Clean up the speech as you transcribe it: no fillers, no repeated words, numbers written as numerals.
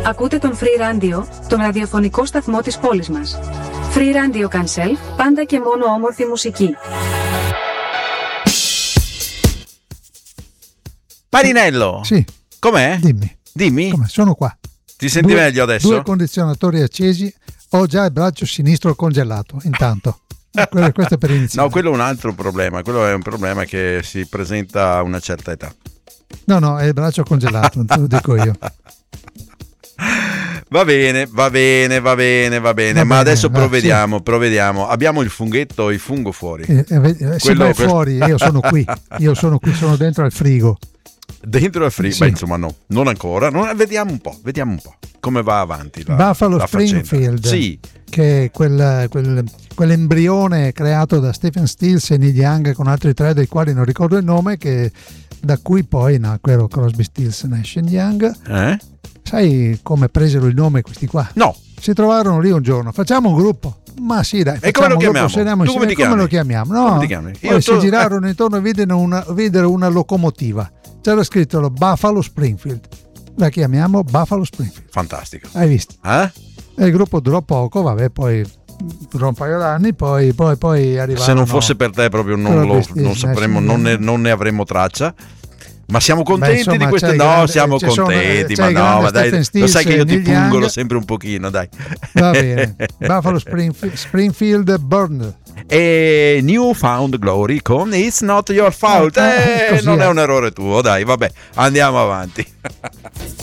Ακούτε τον Free Radio, τον ραδιοφωνικό σταθμό της πόλης μας. Free Radio Cancel, πάντα και μόνο όμορφη μουσική. Marinello, Sì, com'è? Dimmi. Come, sono qua. Ti senti meglio adesso? 2 condizionatori accesi, ho già il braccio sinistro congelato, intanto. Questo è per iniziare. No, quello è un altro problema, quello è un problema che si presenta a una certa età. No, è il braccio congelato, te lo dico io. Va bene, ma adesso provvediamo. Abbiamo il funghetto, il fungo fuori. Sì, ma è fuori, io sono qui, sono dentro al frigo. Dentro al frigo? Sì. Beh, insomma no, non ancora. Vediamo un po' come va avanti Buffalo la Springfield, sì. Che è quell'embrione creato da Stephen Stills e Neil Young con altri 3 dei quali non ricordo il nome, da cui poi nacquero Crosby, Stills, Nash & Young. Sai come presero il nome questi qua? No. Si trovarono lì un giorno, facciamo un gruppo. Ma sì, dai, e come lo chiamiamo? Tu come lo chiamiamo? No, come ti chiami? Poi si girarono intorno e videro una locomotiva. C'era scritto Buffalo Springfield. La chiamiamo Buffalo Springfield. Fantastico. Hai visto? E il gruppo durò poco, vabbè, poi durò un paio d'anni, poi arrivarono. Se non fosse per te proprio non sapremmo, non ne avremmo traccia. Ma siamo contenti di questo? No, siamo contenti, ma dai, lo sai che io ti pungolo sempre un pochino, dai. Va bene. Buffalo Springfield Burned. E New Found Glory con It's Not Your Fault. Non è un errore tuo, dai, vabbè, andiamo avanti.